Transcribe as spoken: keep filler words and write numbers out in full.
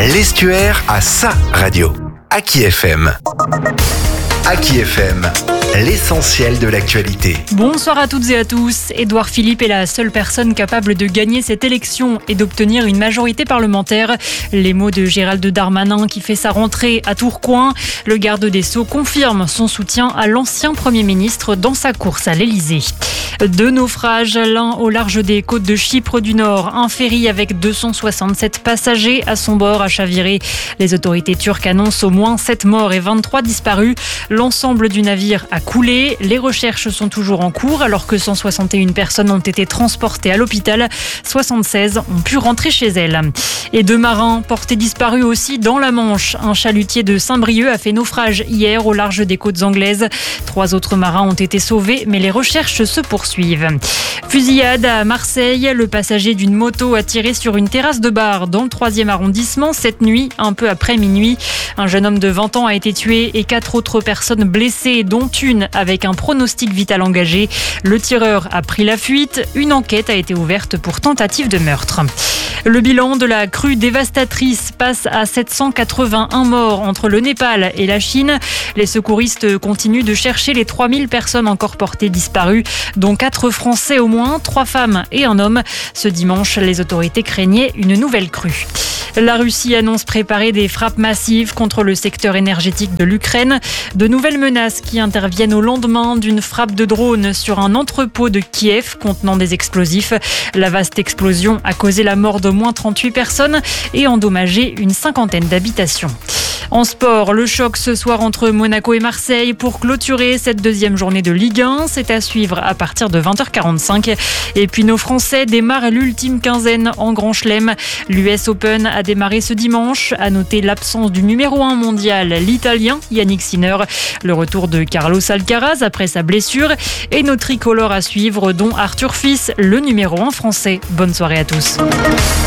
L'Estuaire a sa radio. Aki F M. Aki F M, l'essentiel de l'actualité. Bonsoir à toutes et à tous. Édouard Philippe est la seule personne capable de gagner cette élection et d'obtenir une majorité parlementaire. Les mots de Gérald Darmanin qui fait sa rentrée à Tourcoing. Le garde des Sceaux confirme son soutien à l'ancien Premier ministre dans sa course à l'Elysée. Deux naufrages, l'un au large des côtes de Chypre du Nord. Un ferry avec deux cent soixante-sept passagers à son bord a chaviré. Les autorités turques annoncent au moins sept morts et vingt-trois disparus. L'ensemble du navire a coulé. Les recherches sont toujours en cours alors que cent soixante et une personnes ont été transportées à l'hôpital. soixante-seize ont pu rentrer chez elles. Et deux marins portés disparus aussi dans la Manche. Un chalutier de Saint-Brieuc a fait naufrage hier au large des côtes anglaises. Trois autres marins ont été sauvés, mais les recherches se poursuivent. Fusillade à Marseille. Le passager d'une moto a tiré sur une terrasse de bar dans le troisième arrondissement cette nuit, un peu après minuit. Un jeune homme de vingt ans a été tué et quatre autres personnes blessées, dont une avec un pronostic vital engagé. Le tireur a pris la fuite. Une enquête a été ouverte pour tentative de meurtre. Le bilan de la crue dévastatrice passe à sept cent quatre-vingt-un morts entre le Népal et la Chine. Les secouristes continuent de chercher les trois mille personnes encore portées disparues, dont quatre Français au moins, trois femmes et un homme. Ce dimanche, les autorités craignaient une nouvelle crue. La Russie annonce préparer des frappes massives contre le secteur énergétique de l'Ukraine. De nouvelles menaces qui interviennent au lendemain d'une frappe de drone sur un entrepôt de Kiev contenant des explosifs. La vaste explosion a causé la mort d'au moins trente-huit personnes et endommagé une cinquantaine d'habitations. En sport, le choc ce soir entre Monaco et Marseille pour clôturer cette deuxième journée de Ligue un. C'est à suivre à partir de vingt heures quarante-cinq. Et puis nos Français démarrent l'ultime quinzaine en Grand Chelem. L'U S Open a démarré ce dimanche. À noter l'absence du numéro un mondial, l'Italien Yannick Sinner. Le retour de Carlos Alcaraz après sa blessure. Et nos tricolores à suivre, dont Arthur Fils, le numéro un français. Bonne soirée à tous.